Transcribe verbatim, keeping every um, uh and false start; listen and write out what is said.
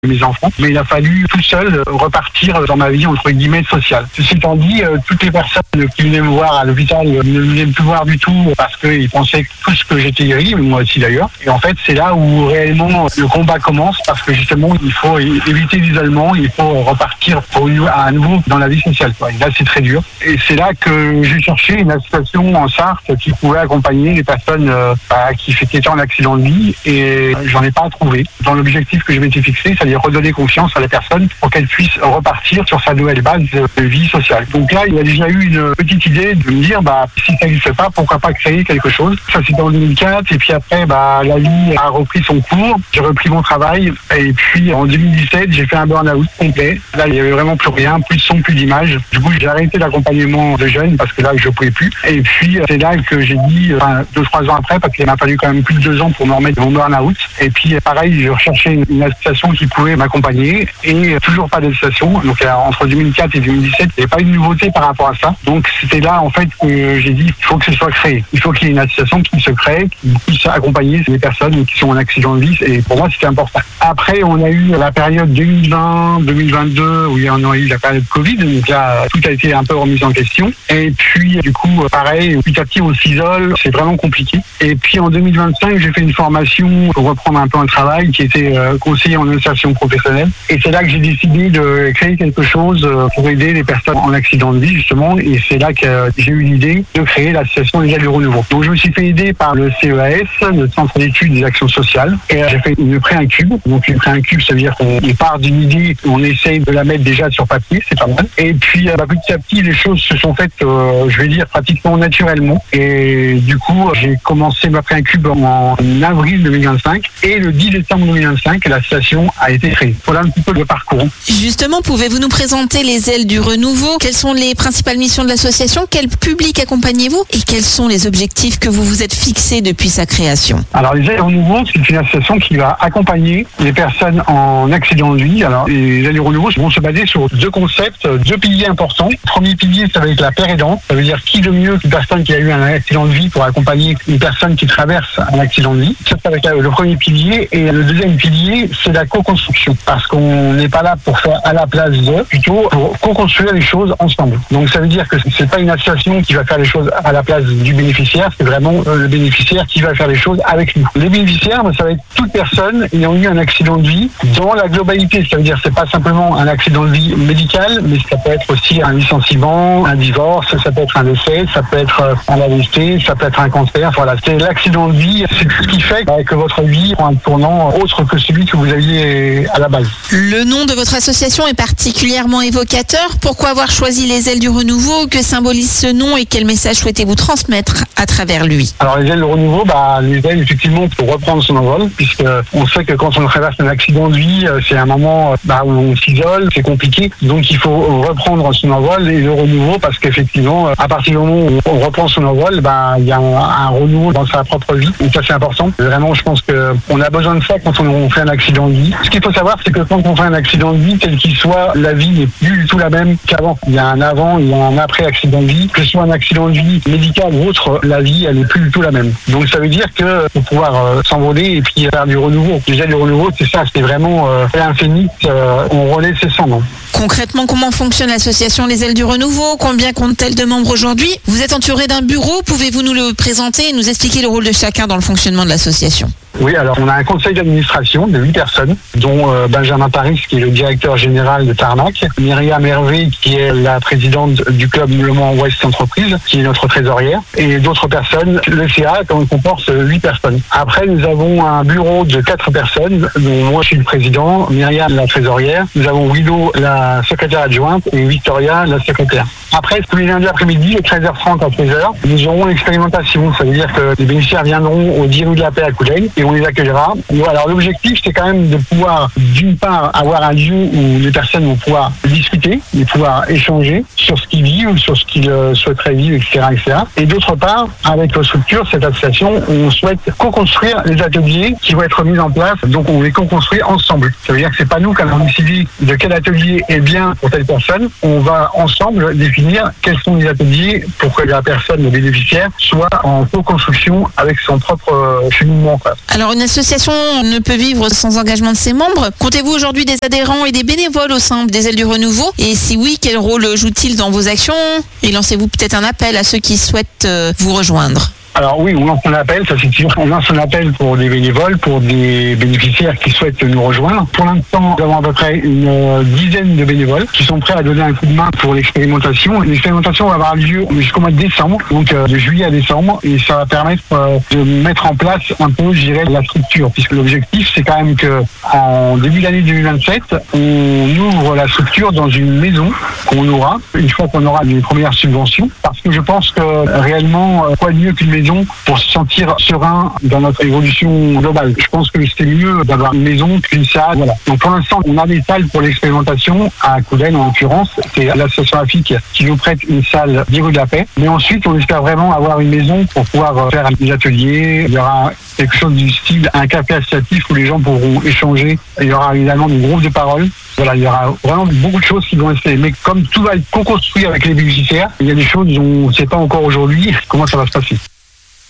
mes enfants, mais il a fallu tout seul repartir dans ma vie entre guillemets sociale. Ceci étant dit, toutes les personnes qui venaient me voir à l'hôpital ne venaient plus voir du tout parce qu'ils pensaient tous que j'étais guéri, moi aussi d'ailleurs. Et en fait, c'est là où réellement le combat commence parce que justement, il faut éviter l'isolement, il faut repartir pour une, à nouveau dans la vie sociale. Et là, c'est très dur. Et c'est là que j'ai cherché une association en Sarthe qui pouvait accompagner les personnes euh, bah, qui étaient en accident de vie et j'en ai pas trouvé. Dans l'objectif que je m'étais fixé, c'est-à-dire redonner confiance à la personne pour qu'elle puisse repartir sur sa nouvelle base de vie sociale. Donc là, il y a déjà eu une petite idée de me dire, bah, si ça n'existe pas, pourquoi pas créer quelque chose. Ça, c'était en deux mille quatre et puis après, bah, la vie a repris son cours. J'ai repris mon travail et puis en deux mille dix-sept, j'ai fait un burn-out complet. Là, il n'y avait vraiment plus rien, plus de son, plus d'image. Du coup, j'ai arrêté l'accompagnement de jeunes parce que là, je ne pouvais plus. Et puis, c'est là que j'ai dit, enfin, deux, trois ans après, parce qu'il m'a fallu quand même plus de deux ans pour me remettre de mon burn-out. Et puis, pareil, je recherchais une, une association qui pouvait m'accompagner et toujours pas d'association. Donc, entre deux mille quatre et deux mille dix-sept, il n'y avait pas eu de nouveauté par rapport à ça. Donc, c'était là, en fait, que j'ai dit, il faut que ce soit créé. Il faut qu'il y ait une association qui se crée, qui puisse accompagner les personnes qui sont en accident de vie. Et pour moi, c'était important. Après, on a eu la période deux mille vingt, deux mille vingt-deux, où on a eu la période Covid. Donc là, tout a été un peu remis en question. Et puis, du coup, pareil, petit à petit, on s'isole. C'est vraiment compliqué. Et puis, en deux mille vingt-cinq, j'ai fait une formation pour reprendre un peu un travail qui était euh, conseiller en insertion professionnelle. Et c'est là que j'ai décidé de créer quelque chose pour aider les personnes en accident de vie, justement. Et c'est là que j'ai eu l'idée de créer l'association Les Ailes du Renouveau. Donc, je me suis fait aider par le C E A S, le Centre d'études des actions sociales. Et j'ai fait une pré-incube. Donc, une pré-incube, ça veut dire qu'on part d'une idée, on essaye de la mettre déjà sur papier, c'est pas mal. Et puis, bah, petit à petit, les choses se sont faites, euh, je vais dire, pratiquement naturellement. Et du coup, j'ai commencé ma pré-incube en avril deux mille vingt-cinq. Et le dix décembre deux mille vingt-cinq, l'association a été créée. Voilà un petit peu le parcours. Justement, pouvez-vous nous présenter les Ailes du Renouveau? Quelles sont les principales missions de l'association? Quel public accompagnez-vous? Et quels sont les objectifs que vous vous êtes fixés depuis sa création? Alors, les Ailes du Renouveau, c'est une association qui va accompagner les personnes en accident de vie. Alors, les Ailes du Renouveau vont se baser sur deux concepts, deux piliers importants. Le premier pilier, ça va être la paire aidante. Ça veut dire qui de mieux qu'une personne qui a eu un accident de vie pour accompagner une personne qui traverse un accident de vie. Ça, ça va être le premier pilier. Et le deuxième pilier, c'est la co-construction. Parce qu'on n'est pas là pour faire à la place de, plutôt pour co-construire les choses ensemble. Donc, ça veut dire que c'est pas une association qui va faire les choses à la place du bénéficiaire, c'est vraiment le bénéficiaire qui va faire les choses avec nous. Les bénéficiaires, ça va être toute personne ayant eu un accident de vie dans la globalité. Ça veut dire que c'est pas simplement un accident de vie médical, mais ça peut être aussi un licenciement, un divorce, ça peut être un décès, ça peut être un A V C, ça peut être un cancer. Voilà, c'est l'accident de vie, c'est ce qui fait que votre vie prend un tournant autre que celui que vous aviez à la base. Le nom de votre association est particulièrement évocateur. Pourquoi avoir choisi les Ailes du Renouveau? Que symbolise ce nom et quel message souhaitez-vous transmettre à travers lui? Alors les Ailes du Renouveau, bah, les ailes effectivement pour reprendre son envol, puisque on sait que quand on traverse un accident de vie, c'est un moment bah, où on s'isole, c'est compliqué, donc il faut reprendre son envol et le renouveau parce qu'effectivement, à partir du moment où on reprend son envol, bah, il y a un, un renouveau dans sa propre vie, et ça c'est important. Vraiment, je pense qu'on a besoin de ça quand on fait un accident de vie. Ce qu'il faut savoir, c'est que quand on fait un accident de vie, quel qu'il soit, la vie n'est plus du tout la même qu'avant. Il y a un avant, il y a un après accident de vie, que ce soit un accident de vie médical ou autre, la vie, elle n'est plus du tout la même. Donc ça veut dire que pour pouvoir euh, s'envoler et puis faire du renouveau. Déjà du renouveau, c'est ça, c'est vraiment euh, un phénix, euh, on relaie ses cendres. Concrètement, comment fonctionne l'association Les Ailes du Renouveau? Combien compte-t-elle de membres aujourd'hui? Vous êtes entouré d'un bureau, pouvez-vous nous le présenter et nous expliquer le rôle de chacun dans le fonctionnement de l'association? Oui, alors on a un conseil d'administration de huit personnes, dont euh, Benjamin Paris, qui est le directeur général de Tarnac, Myriam Hervé, qui est la présidente du club Le Mans Ouest Entreprise, qui est notre trésorière, et d'autres personnes. Le C A on comporte huit personnes. Après, nous avons un bureau de quatre personnes, dont moi je suis le président, Myriam la trésorière, nous avons Willow la secrétaire adjointe et Victoria la secrétaire. Après, tous les lundis après-midi, à treize heures trente à seize heures, nous aurons une expérimentation. Ça veut dire que les bénéficiaires viendront au dix rue de la Paix à Couleil et on les accueillera. Et alors l'objectif, c'est quand même de pouvoir, d'une part, avoir un lieu où les personnes vont pouvoir discuter, et pouvoir échanger sur ce qu'ils vivent, sur ce qu'ils souhaiteraient vivre, et cetera, et cetera. Et d'autre part, avec la structure, cette association, on souhaite co-construire les ateliers qui vont être mis en place. Donc on les co-construit ensemble. Ça veut dire que c'est pas nous qui allons décider de quel atelier est bien pour telle personne. On va ensemble définir définir quels sont les ateliers pour que la personne, le bénéficiaire, soit en co-construction avec son propre euh, cheminement. Quoi. Alors, une association ne peut vivre sans engagement de ses membres. Comptez-vous aujourd'hui des adhérents et des bénévoles au sein des Ailes du Renouveau? Et si oui, quel rôle joue-t-il dans vos actions? Et lancez-vous peut-être un appel à ceux qui souhaitent euh, vous rejoindre? Alors oui, on lance un appel, ça c'est sûr. On lance un appel pour des bénévoles, pour des bénéficiaires qui souhaitent nous rejoindre. Pour l'instant, nous avons à peu près une euh, dizaine de bénévoles qui sont prêts à donner un coup de main pour l'expérimentation. L'expérimentation va avoir lieu jusqu'au mois de décembre, donc euh, de juillet à décembre, et ça va permettre euh, de mettre en place un peu, je dirais, la structure, puisque l'objectif c'est quand même que en début d'année deux mille vingt-sept, on ouvre la structure dans une maison qu'on aura, une fois qu'on aura les premières subventions, parce que je pense que euh, réellement, euh, quoi de mieux qu'une maison pour se sentir serein dans notre évolution globale. Je pense que c'est mieux d'avoir une maison qu'une salle. Voilà. Donc pour l'instant, on a des salles pour l'expérimentation à Coudennes en l'occurrence. C'est l'association A F I C qui nous prête une salle dix rue de la Paix. Mais ensuite, on espère vraiment avoir une maison pour pouvoir faire des ateliers. Il y aura quelque chose du style un café associatif où les gens pourront échanger. Il y aura évidemment des groupes de parole. Voilà, il y aura vraiment beaucoup de choses qui vont être faites. Mais comme tout va être co-construit avec les bénéficiaires, il y a des choses dont on ne sait pas encore aujourd'hui comment ça va se passer.